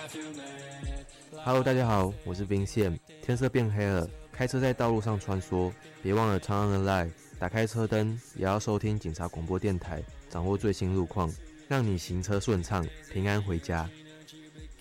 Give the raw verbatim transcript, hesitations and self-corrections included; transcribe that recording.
Hello， 大家好，我是冰线。天色变黑了，开车在道路上穿梭，别忘了 turn on the light， 打开车灯，也要收听警察广播电台，掌握最新路况，让你行车顺畅，平安回家。